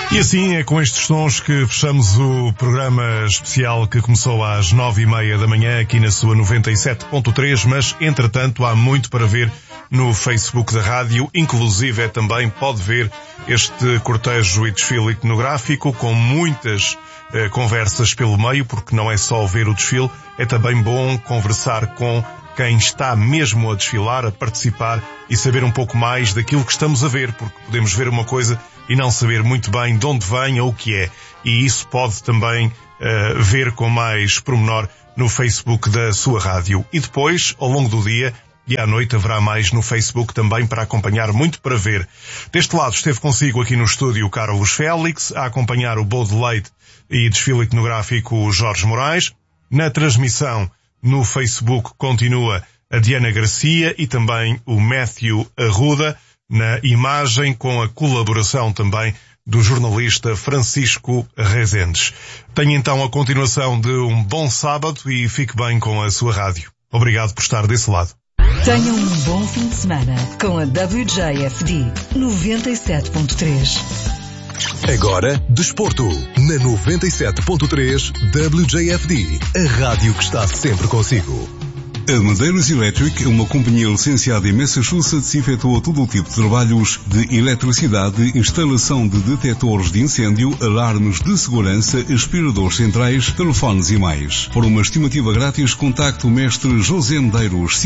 E assim é com estes sons que fechamos o programa especial que começou às 9h30 da manhã aqui na sua 97.3, mas entretanto há muito para ver no Facebook da rádio, inclusive também pode ver este cortejo e desfile etnográfico com muitas conversas pelo meio, porque não é só ver o desfile, é também bom conversar com quem está mesmo a desfilar, a participar e saber um pouco mais daquilo que estamos a ver, porque podemos ver uma coisa e não saber muito bem de onde vem ou o que é. E isso pode também ver com mais pormenor no Facebook da sua rádio. E depois, ao longo do dia e à noite, haverá mais no Facebook também para acompanhar, muito para ver. Deste lado esteve consigo aqui no estúdio o Carlos Félix, a acompanhar o Bowl de Leite e desfile etnográfico Jorge Moraes. Na transmissão no Facebook continua a Diana Garcia e também o Matthew Arruda, na imagem com a colaboração também do jornalista Francisco Rezendes. Tenha então a continuação de um bom sábado e fique bem com a sua rádio. Obrigado por estar desse lado. Tenha um bom fim de semana com a WJFD 97.3. Agora, Desporto, na 97.3 WJFD, a rádio que está sempre consigo. A Medeiros Electric é uma companhia licenciada em Massachusetts e efetua todo o tipo de trabalhos de eletricidade, instalação de detectores de incêndio, alarmes de segurança, aspiradores centrais, telefones e mais. Por uma estimativa grátis, contacte o mestre José Medeiros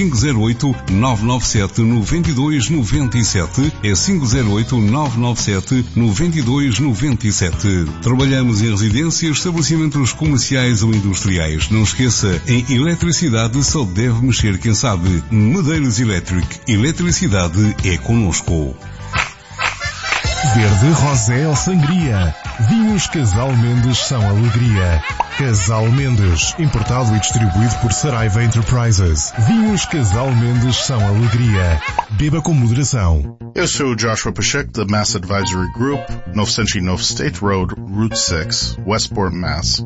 508-997-9297, é 508-997-9297. Trabalhamos em residências, estabelecimentos comerciais ou industriais. Não esqueça, em eletricidade só deve mexer quem sabe. Medeiros Electric. Eletricidade é connosco. Verde, rosé ou sangria. Vinhos Casal Mendes são alegria. Casal Mendes, importado e distribuído por Saraiva Enterprises. Vinhos Casal Mendes são alegria. Beba com moderação. Eu sou o Joshua Pacheco da Mass Advisory Group, 909 State Road, Route 6, Westport, Mass.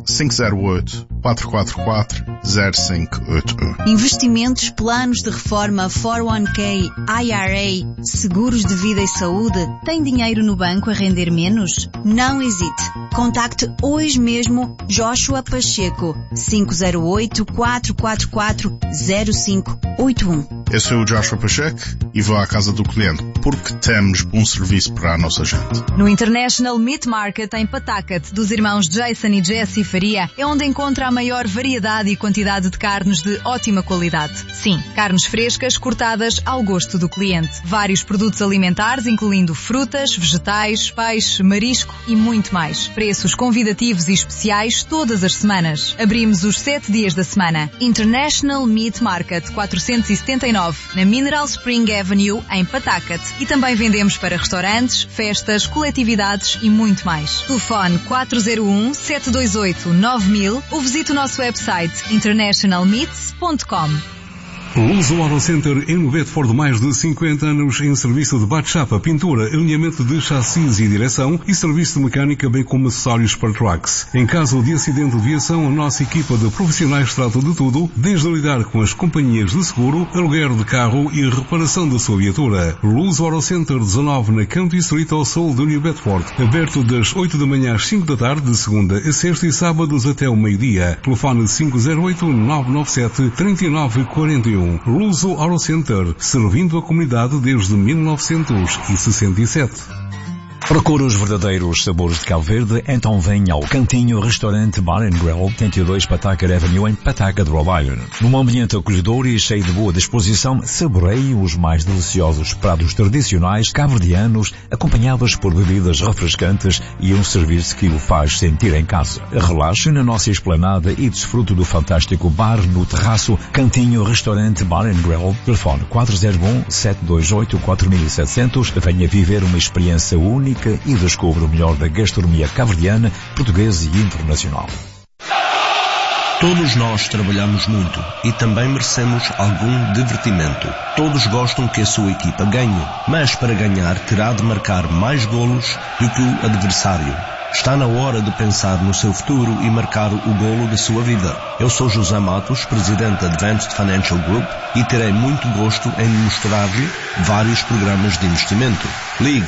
508-444-0581. Investimentos, planos de reforma, 401k, IRA, seguros de vida e saúde. Tem dinheiro no banco a render menos? Não hesite. Contacte hoje mesmo Joshua Pacheco, 508-444-0581. Eu sou o Joshua Pacheco e vou à casa do cliente porque temos bom serviço para a nossa gente. No International Meat Market em Pawtucket, dos irmãos Jason e Jessie Faria, é onde encontra a maior variedade e quantidade de carnes de ótima qualidade. Sim, carnes frescas cortadas ao gosto do cliente. Vários produtos alimentares, incluindo frutas, vegetais, peixe, marisco e muito mais. Preços convidativos e especiais todas as semanas. Abrimos os 7 dias da semana. International Meat Market 479, na Mineral Spring Avenue, em Pawtucket. E também vendemos para restaurantes, festas, coletividades e muito mais. Telefone 401-728-9000 ou visite o nosso website internationalmeats.com. Luso Auto Center em Bedford, mais de 50 anos em serviço de bate-chapa, pintura, alinhamento de chassis e direção e serviço de mecânica, bem como acessórios para trucks. Em caso de acidente de viação, a nossa equipa de profissionais trata de tudo, desde lidar com as companhias de seguro, aluguer de carro e reparação da sua viatura. Luso Auto Center 19 na County Street ao sul de New Bedford, aberto das 8 da manhã às 5 da tarde, de segunda a sexta e sábados até o meio-dia. Telefone 508-997-3941. Luso Auto Center, servindo a comunidade desde 1967. Procura os verdadeiros sabores de Cabo Verde? Então venha ao Cantinho Restaurante Bar and Grill, 82 Pawtucket Avenue, em Pawtucket, Rhode Island. Num ambiente acolhedor e cheio de boa disposição, saboreie os mais deliciosos pratos tradicionais cabo-verdianos, acompanhados por bebidas refrescantes e um serviço que o faz sentir em casa. Relaxe na nossa esplanada e desfrute do fantástico bar no terraço Cantinho Restaurante Bar and Grill. Telefone 401-728-4700. Venha viver uma experiência única e descubra o melhor da gastronomia cabo-verdiana, portuguesa e internacional. Todos nós trabalhamos muito e também merecemos algum divertimento. Todos gostam que a sua equipa ganhe, mas para ganhar terá de marcar mais golos do que o adversário. Está na hora de pensar no seu futuro e marcar o golo da sua vida. Eu sou José Matos, presidente da Advanced Financial Group, e terei muito gosto em mostrar-lhe vários programas de investimento. Ligue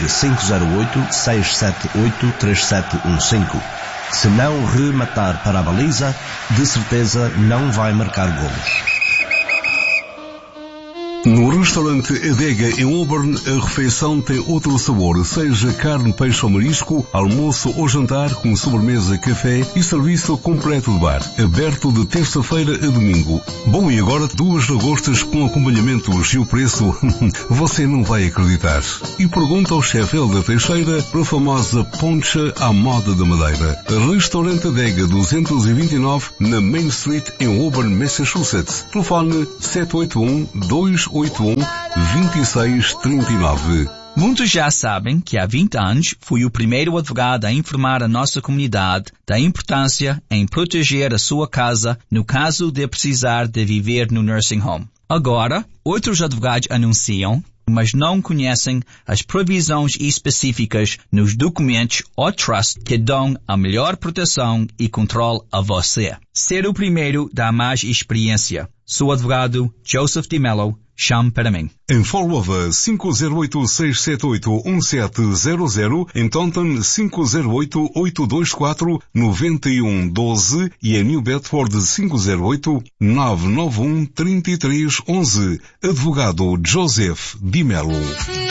508-678-3715. Se não rematar para a baliza, de certeza não vai marcar golos. No restaurante Adega em Auburn, a refeição tem outro sabor, seja carne, peixe ou marisco, almoço ou jantar com sobremesa, café e serviço completo de bar, aberto de terça-feira a domingo. Bom, e agora 2 lagostas com acompanhamentos e o preço você não vai acreditar. E pergunta ao chefe Helder Teixeira para a famosa poncha à moda da Madeira. Restaurante Adega 229 na Main Street em Auburn, Massachusetts. Telefone 781-281-2639. Muitos já sabem que há 20 anos fui o primeiro advogado a informar a nossa comunidade da importância em proteger a sua casa no caso de precisar de viver no nursing home. Agora, outros advogados anunciam, mas não conhecem as provisões específicas nos documentos ou trust que dão a melhor proteção e controle a você. Ser o primeiro dá mais experiência. Sou advogado Joseph D. Mello. Chame para mim. Em Fall River, 508-678-1700, em Taunton, 508-824-9112 e em New Bedford, 508-991-3311. Advogado Joseph D. Mello.